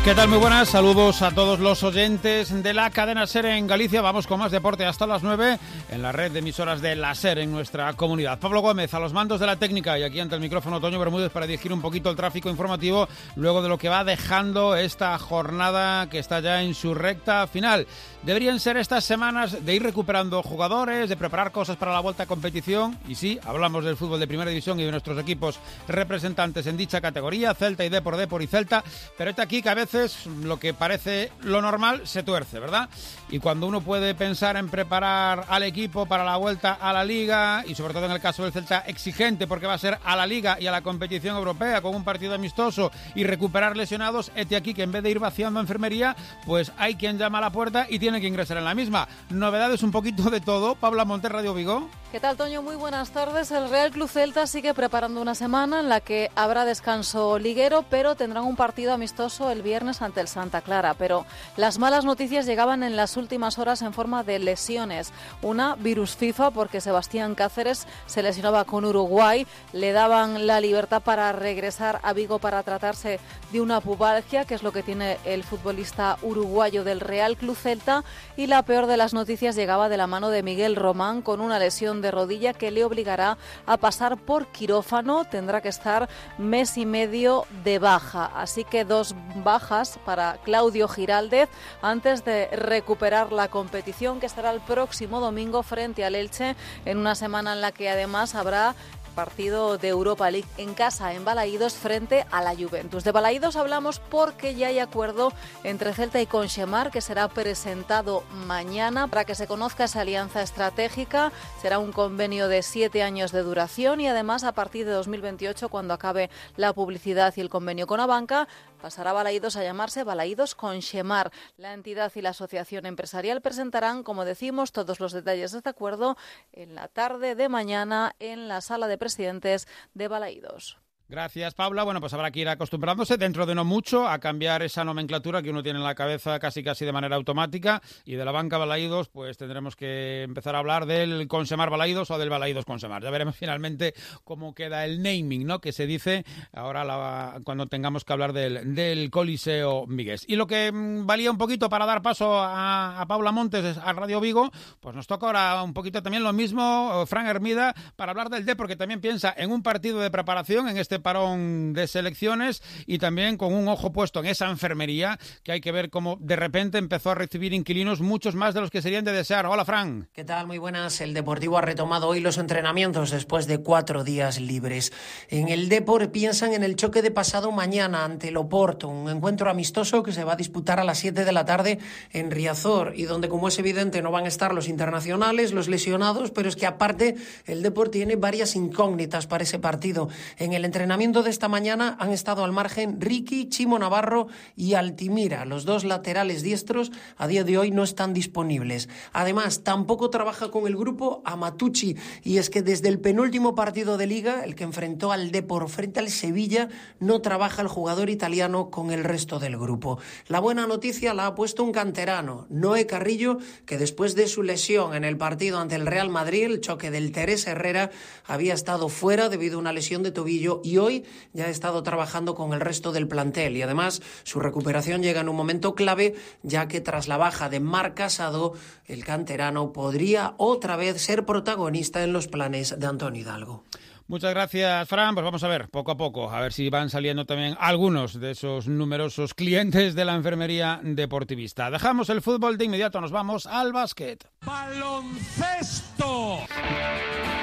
¿Qué tal? Muy buenas, saludos a todos los oyentes de la cadena SER en Galicia. Vamos con más deporte hasta las 9 en la red de emisoras de la SER en nuestra comunidad. Pablo Gómez a los mandos de la técnica y aquí ante el micrófono Toño Bermúdez para dirigir un poquito el tráfico informativo luego de lo que va dejando esta jornada que está ya en su recta final. Deberían ser estas semanas de ir recuperando jugadores, de preparar cosas para la vuelta a competición. Y sí, hablamos del fútbol de primera división y de nuestros equipos representantes en dicha categoría, Celta y Depor y Celta. Pero está aquí que a veces lo que parece lo normal se tuerce, ¿verdad? Y cuando uno puede pensar en preparar al equipo para la vuelta a la Liga, y sobre todo en el caso del Celta exigente porque va a ser a la Liga y a la competición europea con un partido amistoso y recuperar lesionados, este aquí que en vez de ir vaciando enfermería, pues hay quien llama a la puerta y tiene que ingresar en la misma. Novedades un poquito de todo. Paula Monter, Radio Vigo. ¿Qué tal, Toño? Muy buenas tardes. El Real Club Celta sigue preparando una semana en la que habrá descanso liguero, pero tendrán un partido amistoso el viernes ante el Santa Clara. Pero las malas noticias llegaban en las últimas horas en forma de lesiones. Una, virus FIFA, porque Sebastián Cáceres se lesionaba con Uruguay. Le daban la libertad para regresar a Vigo para tratarse de una pubalgia, que es lo que tiene el futbolista uruguayo del Real Club Celta. Y la peor de las noticias llegaba de la mano de Miguel Román con una lesión de rodilla que le obligará a pasar por quirófano. Tendrá que estar mes y medio de baja. Así que 2 bajas para Claudio Giraldez antes de recuperar la competición, que estará el próximo domingo frente al Elche, en una semana en la que además habrá partido de Europa League en casa en Balaídos frente a la Juventus. De Balaídos hablamos porque ya hay acuerdo entre Celta y Conxemar, que será presentado mañana para que se conozca esa alianza estratégica. Será un convenio de 7 años de duración y además a partir de 2028, cuando acabe la publicidad y el convenio con Abanca, pasará Balaídos a llamarse Balaídos Conxemar. La entidad y la asociación empresarial presentarán, como decimos, todos los detalles de este acuerdo en la tarde de mañana en la sala de presidentes de Balaídos. Gracias, Paula. Bueno, pues habrá que ir acostumbrándose dentro de no mucho a cambiar esa nomenclatura que uno tiene en la cabeza casi de manera automática, y de la banca Balaídos pues tendremos que empezar a hablar del Conxemar Balaídos o del Balaídos Conxemar. Ya veremos finalmente cómo queda el naming, ¿no?, que se dice ahora cuando tengamos que hablar del Coliseo Vigués. Y lo que valía un poquito para dar paso a Paula Montes, a Radio Vigo, pues nos toca ahora un poquito también lo mismo, Fran Hermida, para hablar del Depor, que también piensa en un partido de preparación en este parón de selecciones y también con un ojo puesto en esa enfermería, que hay que ver cómo de repente empezó a recibir inquilinos muchos más de los que serían de desear. Hola, Fran. ¿Qué tal? Muy buenas. El Deportivo ha retomado hoy los entrenamientos después de 4 días libres. En el Depor piensan en el choque de pasado mañana ante el Oporto, un encuentro amistoso que se va a disputar a las 7 de la tarde en Riazor, y donde, como es evidente, no van a estar los internacionales, los lesionados, pero es que aparte el Depor tiene varias incógnitas para ese partido. En el entrenamiento de esta mañana han estado al margen Ricky, Chimo Navarro y Altimira. Los 2 laterales diestros a día de hoy no están disponibles. Además, tampoco trabaja con el grupo Amatucci, y es que desde el penúltimo partido de Liga, el que enfrentó al Depor frente al Sevilla, no trabaja el jugador italiano con el resto del grupo. La buena noticia la ha puesto un canterano, Noé Carrillo, que después de su lesión en el partido ante el Real Madrid, el choque del Teresa Herrera, había estado fuera debido a una lesión de tobillo, y hoy ya ha estado trabajando con el resto del plantel, y además su recuperación llega en un momento clave, ya que tras la baja de Marc Casado, el canterano podría otra vez ser protagonista en los planes de Antonio Hidalgo. Muchas gracias, Fran. Pues vamos a ver, poco a poco, a ver si van saliendo también algunos de esos numerosos clientes de la enfermería deportivista. Dejamos el fútbol de inmediato, nos vamos al básquet. ¡Baloncesto!